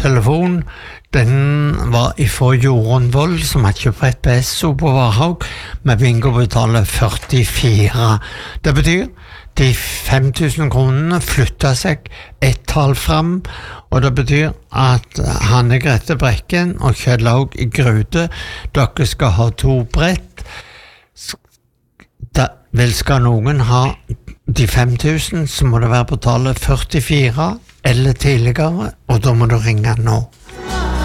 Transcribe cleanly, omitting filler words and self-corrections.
telefon, den var ifra Jorunn Vold, som har kjøpt et BSO på Varhaug, med bingo betaler 44. Det betyr de 5.000 kronene flytter seg et tall frem, og det betyr at Hanne Grete Brekken og Kjell Haug i Grude, dere skal ha 2 brett. Vel, skal noen ha de 5.000, så må det være på tallet 44 eller tidligere, og da må du ringe nå.